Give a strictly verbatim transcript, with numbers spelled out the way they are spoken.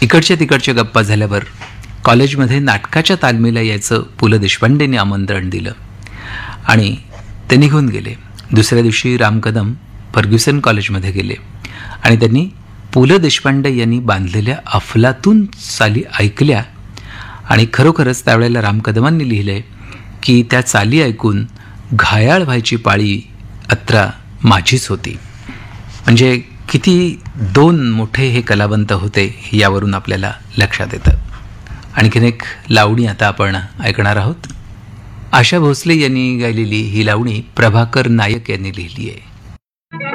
इकडच्या तिकडच्या गप्पा झाल्यावर कॉलेजमध्ये नाटकाच्या तालमीला यायचं पु ल देशपांडेंनी आमंत्रण दिलं आणि ते निघून गेले. दुसऱ्या दिवशी राम कदम फर्ग्युसन कॉलेजमध्ये गेले आणि त्यांनी पु ल देशपांडे यांनी बांधलेल्या अफलातून चाली ऐकल्या आणि खरोखरच त्यावेळेला राम कदमांनी लिहिलंय की त्या चाली ऐकून घायाळ व्हायची पाळी अत्रा माझीच होती. म्हणजे किती दोन मोठे हे कलावंत होते यावरून आपल्याला लक्षात येतं. आणखीन एक लावणी आता आपण ऐकणार आहोत. आशा भोसले यांनी गायलेली ही लावणी प्रभाकर नायक यांनी लिहिली आहे.